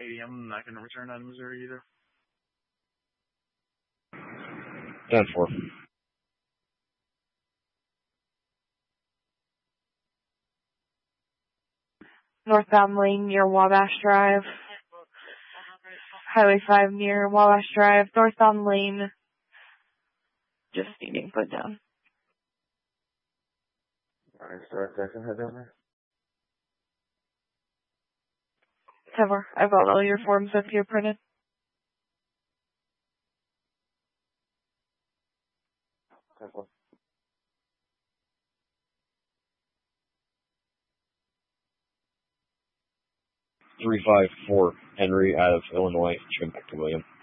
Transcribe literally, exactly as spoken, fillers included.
A M, not going to return out of Missouri either. ten four. Northbound lane near Wabash Drive. Highway five near Wabash Drive. Northbound lane. Just needing put down. Alright, start Jackson, head down there. ten four. I've got all your forms up here printed. ten four. three five four Henry out of Illinois. Should back to William.